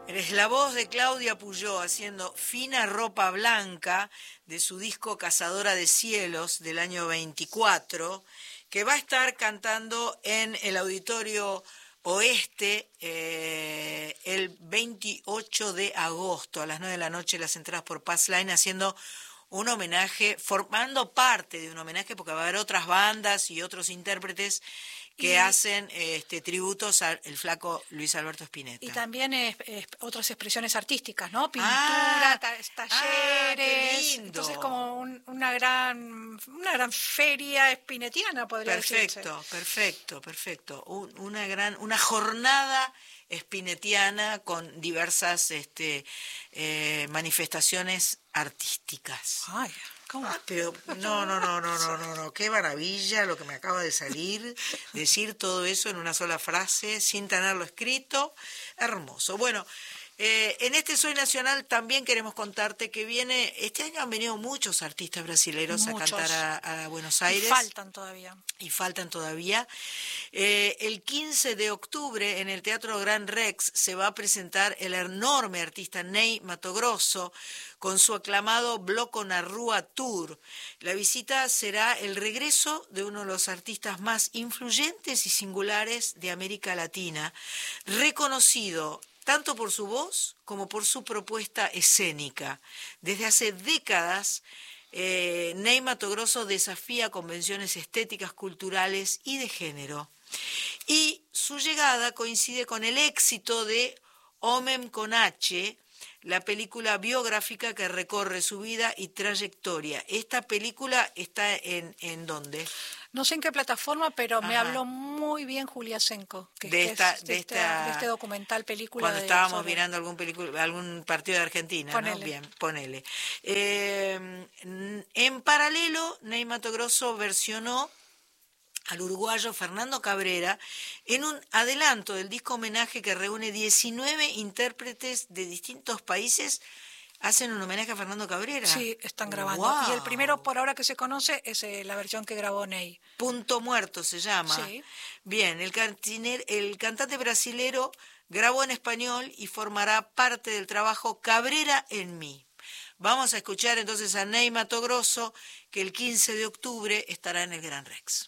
Es la voz de Claudia Puyó haciendo Fina Ropa Blanca de su disco Cazadora de Cielos del año 24, que va a estar cantando en el Auditorio Oeste el 28 de agosto a las 9 de la noche, las entradas por Passline, haciendo un homenaje, formando parte de un homenaje, porque va a haber otras bandas y otros intérpretes que hacen tributos al flaco Luis Alberto Spinetta. Y también otras expresiones artísticas, ¿no? Pintura, talleres. Qué lindo. Entonces como una gran feria spinettiana, podría decirse. Perfecto. Una jornada spinettiana con diversas manifestaciones artísticas. Ay, ¿cómo? Pero no, qué maravilla lo que me acaba de salir, decir todo eso en una sola frase, sin tenerlo escrito, hermoso. Bueno, en este Soy Nacional también queremos contarte que este año han venido muchos artistas brasileños a cantar a Buenos Aires. Y faltan todavía. El 15 de octubre en el Teatro Gran Rex se va a presentar el enorme artista Ney Matogrosso con su aclamado Bloco na Rua Tour. La visita será el regreso de uno de los artistas más influyentes y singulares de América Latina, reconocido tanto por su voz como por su propuesta escénica. Desde hace décadas, Ney Matogrosso desafía convenciones estéticas, culturales y de género. Y su llegada coincide con el éxito de Homem con H, la película biográfica que recorre su vida y trayectoria. Esta película está ¿en dónde? No sé en qué plataforma, pero me habló muy bien Julia Senko, de este documental, película. Cuando estábamos mirando algún partido de Argentina, ponele. ¿no? Bien, ponele. En paralelo, Ney Matogrosso versionó al uruguayo Fernando Cabrera en un adelanto del disco homenaje que reúne 19 intérpretes de distintos países. ¿Hacen un homenaje a Fernando Cabrera? Sí, están grabando. ¡Wow! Y el primero por ahora que se conoce es la versión que grabó Ney. Punto Muerto se llama. Sí. Bien, el cantante brasilero grabó en español y formará parte del trabajo Cabrera en mí. Vamos a escuchar entonces a Ney Matogrosso, que el 15 de octubre estará en el Gran Rex.